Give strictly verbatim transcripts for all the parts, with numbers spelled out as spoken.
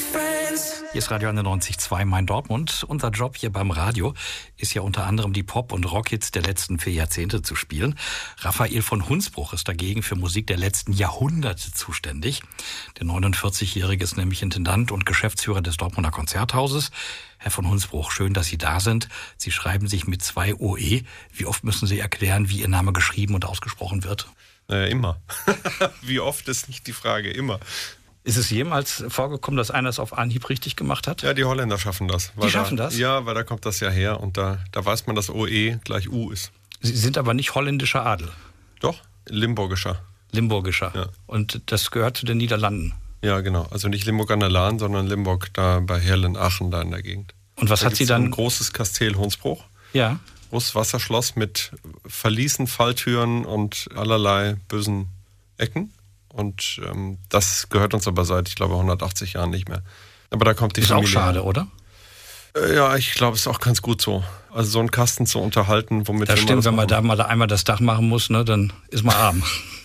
Hier ist Radio einundneunzig Komma zwei Main Dortmund. Unser Job hier beim Radio ist ja unter anderem die Pop- und Rockhits der letzten vier Jahrzehnte zu spielen. Raphael von Hunsbruch ist dagegen für Musik der letzten Jahrhunderte zuständig. Der neunundvierzigjährige ist nämlich Intendant und Geschäftsführer des Dortmunder Konzerthauses. Herr von Hunsbruch, schön, dass Sie da sind. Sie schreiben sich mit zwei O E. Wie oft müssen Sie erklären, wie Ihr Name geschrieben und ausgesprochen wird? Naja, immer. Wie oft ist nicht die Frage, immer. Ist es jemals vorgekommen, dass einer es auf Anhieb richtig gemacht hat? Ja, die Holländer schaffen das. Die schaffen da, das? Ja, weil da kommt das ja her und da, da weiß man, dass O E gleich U ist. Sie sind aber nicht holländischer Adel? Doch, limburgischer. Limburgischer. Ja. Und das gehört zu den Niederlanden? Ja, genau. Also nicht Limburg an der Lahn, sondern Limburg da bei Herlen-Aachen da in der Gegend. Und was da hat Sie dann? Ein großes Kastell Hunsbruch. Ja. Großes Wasserschloss mit Verließen, Falltüren und allerlei bösen Ecken. Und ähm, das gehört uns aber seit, ich glaube, hundertachtzig Jahren nicht mehr. Aber da kommt die ist Familie. Ist auch schade, oder? Äh, ja, ich glaube, es ist auch ganz gut so. Also so einen Kasten zu unterhalten, womit... Das stimmt, das wenn man machen. da mal einmal das Dach machen muss, ne, dann ist man arm.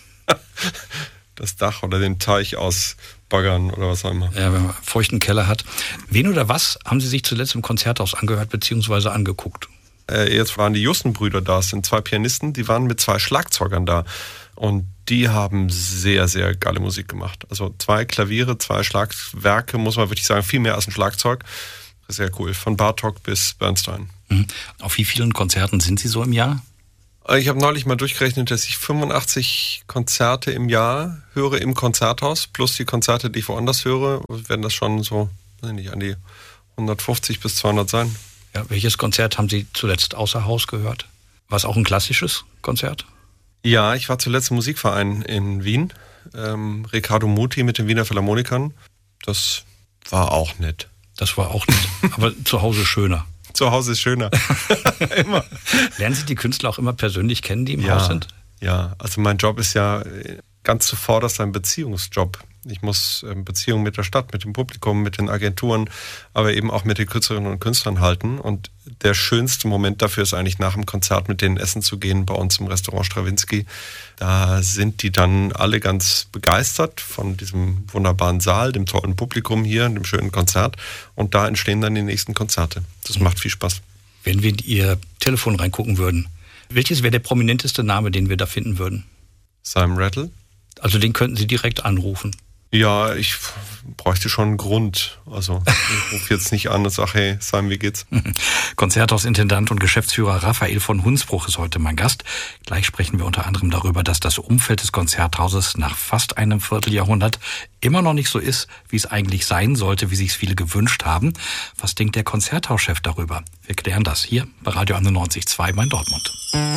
Das Dach oder den Teich ausbaggern oder was auch immer. Ja, wenn man einen feuchten Keller hat. Wen oder was haben Sie sich zuletzt im Konzerthaus angehört bzw. angeguckt? Äh, jetzt waren die Justen-Brüder da, es sind zwei Pianisten, die waren mit zwei Schlagzeugern da. Und die haben sehr, sehr geile Musik gemacht. Also zwei Klaviere, zwei Schlagwerke, muss man wirklich sagen, viel mehr als ein Schlagzeug. Sehr cool, von Bartók bis Bernstein. Mhm. Auf wie vielen Konzerten sind Sie so im Jahr? Ich habe neulich mal durchgerechnet, dass ich fünfundachtzig Konzerte im Jahr höre im Konzerthaus, plus die Konzerte, die ich woanders höre, werden das schon so, weiß ich nicht, an die hundertfünfzig bis zweihundert sein. Ja, welches Konzert haben Sie zuletzt außer Haus gehört? War es auch ein klassisches Konzert? Ja, ich war zuletzt im Musikverein in Wien. Ähm, Riccardo Muti mit den Wiener Philharmonikern. Das war auch nett. Das war auch nett, aber zu Hause schöner. Zu Hause ist schöner. Immer. Lernen Sie die Künstler auch immer persönlich kennen, die im ja, Haus sind? Ja, also mein Job ist ja ganz zuvorderst ein Beziehungsjob. Ich muss Beziehungen mit der Stadt, mit dem Publikum, mit den Agenturen, aber eben auch mit den Künstlerinnen und Künstlern halten. Und der schönste Moment dafür ist eigentlich nach dem Konzert mit denen essen zu gehen bei uns im Restaurant Stravinsky. Da sind die dann alle ganz begeistert von diesem wunderbaren Saal, dem tollen Publikum hier, dem schönen Konzert. Und da entstehen dann die nächsten Konzerte. Das macht viel Spaß. Wenn wir in Ihr Telefon reingucken würden, welches wäre der prominenteste Name, den wir da finden würden? Simon Rattle. Also den könnten Sie direkt anrufen? Ja, ich bräuchte schon einen Grund. Also ich rufe jetzt nicht an und sage, hey, Simon, wie geht's? Konzerthausintendant und Geschäftsführer Raphael von Hunsbruch ist heute mein Gast. Gleich sprechen wir unter anderem darüber, dass das Umfeld des Konzerthauses nach fast einem Vierteljahrhundert immer noch nicht so ist, wie es eigentlich sein sollte, wie sich es viele gewünscht haben. Was denkt der Konzerthauschef darüber? Wir klären das hier bei Radio einundneunzig Komma zwei Main Dortmund.